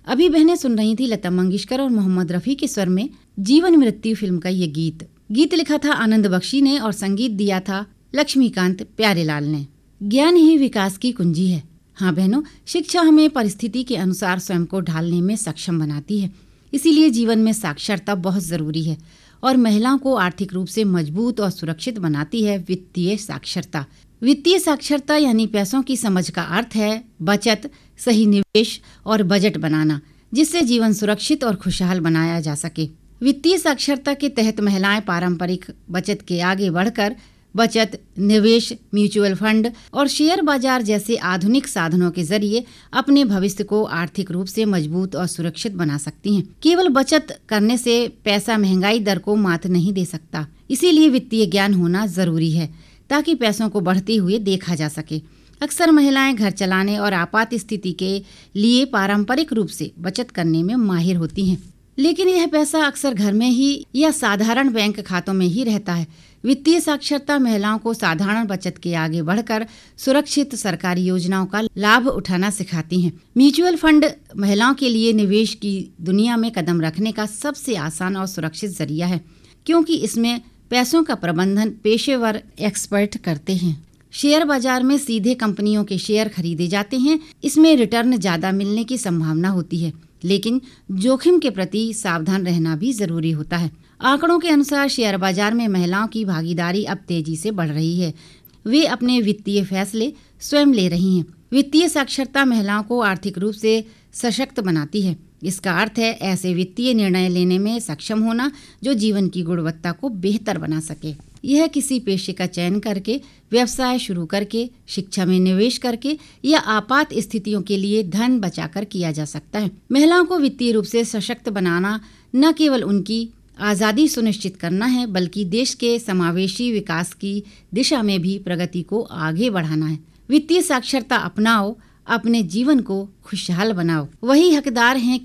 अभी बहनें सुन रही थी लता मंगेशकर और मोहम्मद रफ़ी के स्वर में जीवन मृत्यु फिल्म का ये गीत लिखा था आनंद बख्शी ने और संगीत दिया था लक्ष्मीकांत प्यारेलाल ने। ज्ञान ही विकास की कुंजी है। हाँ बहनों, शिक्षा हमें परिस्थिति के अनुसार स्वयं को ढालने में सक्षम बनाती है। इसीलिए जीवन में साक्षरता बहुत जरूरी है और महिलाओं को आर्थिक रूप से मजबूत और सुरक्षित बनाती है वित्तीय साक्षरता। वित्तीय साक्षरता यानी पैसों की समझ का अर्थ है बचत, सही निवेश और बजट बनाना, जिससे जीवन सुरक्षित और खुशहाल बनाया जा सके। वित्तीय साक्षरता के तहत महिलाएं पारंपरिक बचत के आगे बढ़कर बचत, निवेश, म्यूचुअल फंड और शेयर बाजार जैसे आधुनिक साधनों के जरिए अपने भविष्य को आर्थिक रूप से मजबूत और सुरक्षित बना सकती हैं। केवल बचत करने से पैसा महंगाई दर को मात नहीं दे सकता। इसीलिए वित्तीय ज्ञान होना जरूरी है ताकि पैसों को बढ़ते हुए देखा जा सके। अक्सर महिलाएं घर चलाने और आपात स्थिति के लिए पारंपरिक रूप से बचत करने में माहिर होती हैं, लेकिन यह पैसा अक्सर घर में ही या साधारण बैंक खातों में ही रहता है। वित्तीय साक्षरता महिलाओं को साधारण बचत के आगे बढ़कर सुरक्षित सरकारी योजनाओं का लाभ उठाना सिखाती हैं। म्यूचुअल फंड महिलाओं के लिए निवेश की दुनिया में कदम रखने का सबसे आसान और सुरक्षित जरिया है, क्योंकि इसमें पैसों का प्रबंधन पेशेवर एक्सपर्ट करते हैं। शेयर बाजार में सीधे कंपनियों के शेयर खरीदे जाते हैं। इसमें रिटर्न ज्यादा मिलने की संभावना होती है, लेकिन जोखिम के प्रति सावधान रहना भी जरूरी होता है। आंकड़ों के अनुसार शेयर बाजार में महिलाओं की भागीदारी अब तेजी से बढ़ रही है। वे अपने वित्तीय फैसले स्वयं ले रही हैं। वित्तीय साक्षरता महिलाओं को आर्थिक रूप से सशक्त बनाती है। इसका अर्थ है ऐसे वित्तीय निर्णय लेने में सक्षम होना जो जीवन की गुणवत्ता को बेहतर बना सके। यह किसी पेशे का चयन करके, व्यवसाय शुरू करके, शिक्षा में निवेश करके या आपात स्थितियों के लिए धन बचाकर किया जा सकता है। महिलाओं को वित्तीय रूप से सशक्त बनाना न केवल उनकी आज़ादी सुनिश्चित करना है, बल्कि देश के समावेशी विकास की दिशा में भी प्रगति को आगे बढ़ाना है। वित्तीय साक्षरता अपनाओ, अपने जीवन को खुशहाल बनाओ। वही हकदार हैं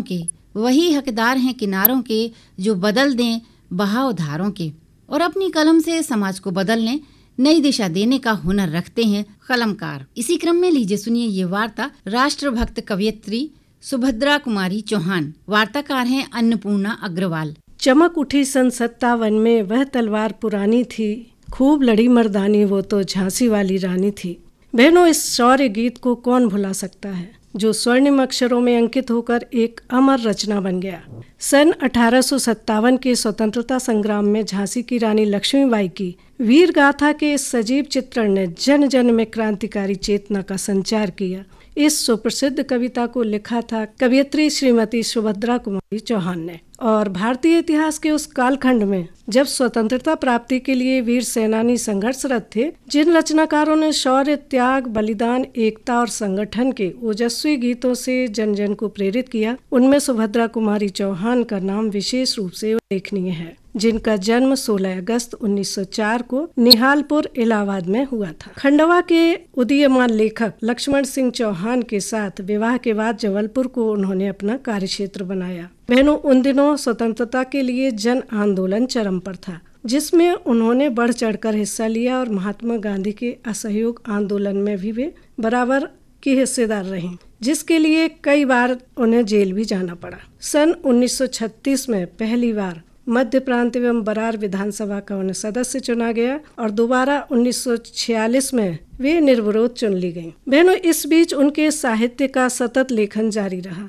किनारों के जो बदल दें बहाव धारों के, और अपनी कलम से समाज को बदलने, नई दिशा देने का हुनर रखते हैं कलमकार। इसी क्रम में लीजिए सुनिए ये वार्ता राष्ट्रभक्त कवयित्री सुभद्रा कुमारी चौहान। वार्ताकार हैं अन्नपूर्णा अग्रवाल। चमक उठी सन 57 में वह तलवार पुरानी थी, खूब लड़ी मर्दानी वो तो झांसी वाली रानी थी। बहनों, इस शौर्य गीत को कौन भुला सकता है, जो स्वर्णिम अक्षरों में अंकित होकर एक अमर रचना बन गया। सन 1857 के स्वतंत्रता संग्राम में झांसी की रानी लक्ष्मीबाई की वीर गाथा के इस सजीव चित्रण ने जन जन में क्रांतिकारी चेतना का संचार किया। इस सुप्रसिद्ध कविता को लिखा था कवयित्री श्रीमती सुभद्रा कुमारी चौहान ने, और भारतीय इतिहास के उस कालखंड में जब स्वतंत्रता प्राप्ति के लिए वीर सेनानी संघर्षरत थे, जिन रचनाकारों ने शौर्य, त्याग, बलिदान, एकता और संगठन के ओजस्वी गीतों से जन जन को प्रेरित किया, उनमें सुभद्रा कुमारी चौहान का नाम विशेष रूप से उल्लेखनीय है, जिनका जन्म 16 अगस्त 1904 को निहालपुर इलाहाबाद में हुआ था। खंडवा के उदीयमान लेखक लक्ष्मण सिंह चौहान के साथ विवाह के बाद जबलपुर को उन्होंने अपना कार्यक्षेत्र बनाया। बहनों, उन दिनों स्वतंत्रता के लिए जन आंदोलन चरम पर था, जिसमें उन्होंने बढ़ चढ़कर हिस्सा लिया और महात्मा गांधी के असहयोग आंदोलन में भी वे बराबर की हिस्सेदार रहीं, जिसके लिए कई बार उन्हें जेल भी जाना पड़ा। सन 1936 में पहली बार मध्य प्रांत एवं बरार विधानसभा का उन्हें सदस्य चुना गया और दोबारा 1946 में वे निर्विरोध चुन ली गईं। बहनों, इस बीच उनके साहित्य का सतत लेखन जारी रहा।